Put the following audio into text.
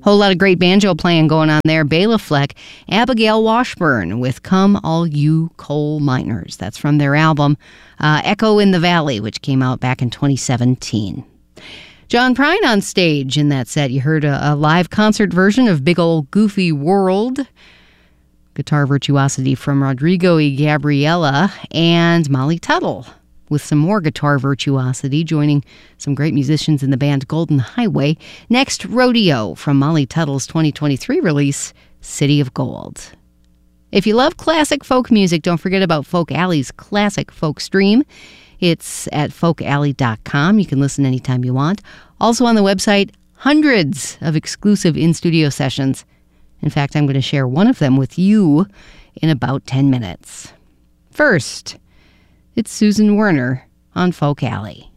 Whole lot of great banjo playing going on there. Bela Fleck, Abigail Washburn with Come All You Coal Miners. That's from their album Echo in the Valley, which came out back in 2017. John Prine on stage in that set. You heard a live concert version of Big Ol' Goofy World. Guitar virtuosity from Rodrigo y Gabriela and Molly Tuttle with some more guitar virtuosity, joining some great musicians in the band Golden Highway. Next, Rodeo from Molly Tuttle's 2023 release, City of Gold. If you love classic folk music, don't forget about Folk Alley's Classic Folk Stream. It's at folkalley.com. You can listen anytime you want. Also on the website, hundreds of exclusive in-studio sessions. In fact, I'm going to share one of them with you in about 10 minutes. First, it's Susan Werner on Folk Alley.